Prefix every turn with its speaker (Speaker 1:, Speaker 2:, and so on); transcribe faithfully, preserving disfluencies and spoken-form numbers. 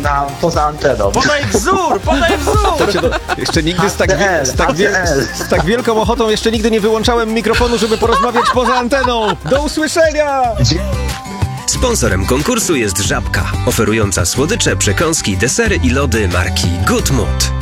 Speaker 1: na, poza anteną.
Speaker 2: Podaj wzór, podaj wzór!
Speaker 3: Znaczy, no, jeszcze nigdy z tak, wie, z, tak wie, z tak wielką ochotą jeszcze nigdy nie wyłączałem mikrofonu, żeby porozmawiać poza anteną. Do usłyszenia!
Speaker 4: Sponsorem konkursu jest Żabka, oferująca słodycze, przekąski, desery i lody marki Good Mood.